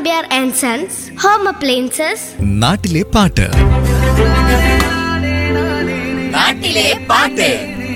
Nambiar and sons home appliances. നാട്ടിലെ പാട്ട്. നാട്ടിലെ പാട്ട്.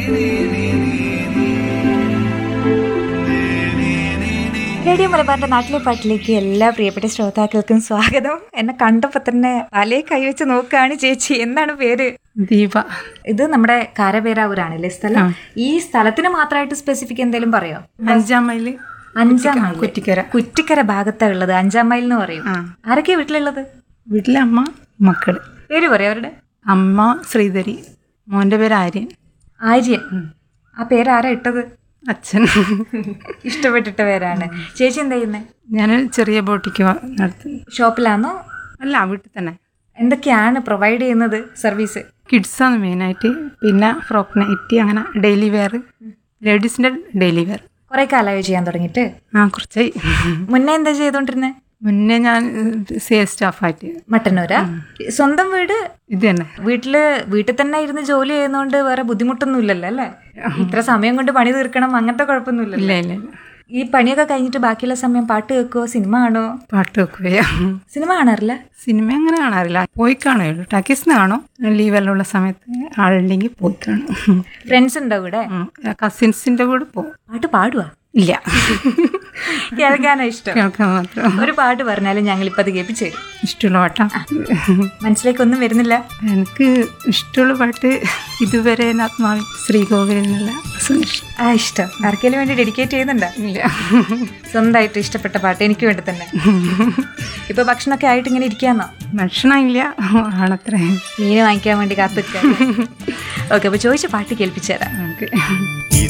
റേഡിയോ മലബാറിന്റെ നാട്ടിലെ പാട്ടിലേക്ക് എല്ലാ പ്രിയപ്പെട്ട ശ്രോതാക്കൾക്കും സ്വാഗതം. എന്നെ കണ്ടപ്പോ തന്നെ തലേ കൈവച്ച് നോക്കുകയാണ് ചേച്ചി. എന്താണ് പേര്? ദീപ. ഇത് നമ്മുടെ കാരപേരാവൂരാണല്ലേ സ്ഥലം? ഈ സ്ഥലത്തിന് മാത്രമായിട്ട് സ്പെസിഫിക് എന്തെങ്കിലും പറയോ? 5 മൈല്. 5 മൈൽ കുറ്റിക്കര. കുറ്റിക്കര ഭാഗത്താ ഉള്ളത്. 5 മൈൽ എന്ന് പറയും. ആരൊക്കെയാ വീട്ടിലുള്ളത്? വീട്ടിലെ അമ്മ, മക്കള്. പേര് പറയോ അവരുടെ? അമ്മ ശ്രീധരി, മോന്റെ പേര് ആര്യൻ. ആര്യൻ. ആ പേര് ആരാ ഇട്ടത്? അച്ഛൻ. ഇഷ്ടപ്പെട്ടിട്ട പേരാണ്. ചേച്ചി എന്താ ചെയ്യുന്നത്? ഞാൻ ചെറിയ ബോട്ടിക്ക് നടത്തി. ഷോപ്പിലാണോ? അല്ല, വീട്ടിൽ തന്നെ. എന്തൊക്കെയാണ് പ്രൊവൈഡ് ചെയ്യുന്നത് സർവീസ്? കിഡ്സാണ് മെയിനായിട്ട്. പിന്നെ ഫ്രോക്ക് നൈറ്റി, അങ്ങനെ ഡെയിലി വെയർ, ലേഡീസിന്റെ ഡെയിലി വെയർ. കുറെ കാലമായി ചെയ്യാൻ തുടങ്ങിയിട്ട്? കുറച്ചായി. മുന്നേ എന്താ ചെയ്തോണ്ടിരുന്നേ? മുന്നേ ഞാൻ സെയിൽസ് സ്റ്റാഫായിട്ട്. മട്ടന്നൂരാ? സ്വന്തം വീട് ഇത് തന്നെ. വീട്ടിൽ തന്നെ ഇരുന്ന് ജോലി ചെയ്യുന്നോണ്ട് വേറെ ബുദ്ധിമുട്ടൊന്നും ഇല്ലല്ലോ അല്ലേ? ഇത്ര സമയം കൊണ്ട് പണി തീർക്കണം അങ്ങനത്തെ കുഴപ്പമൊന്നുമില്ല. ഇല്ല ഇല്ല. ഈ പണിയൊക്കെ കഴിഞ്ഞിട്ട് ബാക്കിയുള്ള സമയം പാട്ട് കേൾക്കുവോ? സിനിമ കാണോ? പാട്ട് വെക്കുകയോ? സിനിമ കാണാറില്ല? സിനിമ അങ്ങനെ കാണാറില്ല. പോയി കാണുള്ളൂ. ടാക്കീസിന് കാണും. ലീവെല്ലാം ഉള്ള സമയത്ത് ആളുണ്ടെങ്കിൽ പോയി കാണും. ഫ്രണ്ട്സ് ഉണ്ടോ ഇവിടെ? കസിൻസിന്റെ കൂടെ പോകും. പാട്ട് പാടുവാ? ഇല്ല, കേൾക്കാനോ ഇഷ്ടം? കേൾക്കാൻ മാത്രം. ഒരു പാട്ട് പറഞ്ഞാലും ഞങ്ങളിപ്പോൾ അത് കേൾപ്പിച്ചു തരും. ഇഷ്ടമുള്ള പാട്ടാ? മനസ്സിലേക്കൊന്നും വരുന്നില്ല. എനിക്ക് ഇഷ്ടമുള്ള പാട്ട് ഇതുവരെ ആത്മാവിൽ ശ്രീകോവിൽ എന്നുള്ള ഇഷ്ടം. ആർക്കെങ്കിലും വേണ്ടി ഡെഡിക്കേറ്റ് ചെയ്യുന്നുണ്ടോ? ഇല്ല. സ്വന്തമായിട്ട് ഇഷ്ടപ്പെട്ട പാട്ട് എനിക്ക് വേണ്ടി തന്നെ. ഇപ്പൊ ഭക്ഷണമൊക്കെ ആയിട്ട് ഇങ്ങനെ ഇരിക്കാന്നോ? ഭക്ഷണം ഇല്ല, ആണത്രേ. മീന് വാങ്ങിക്കാൻ വേണ്ടി കാത്തിരിക്കാം. ഓക്കെ, അപ്പൊ ചോദിച്ച പാട്ട് കേൾപ്പിച്ചു തരാം. ഓക്കെ.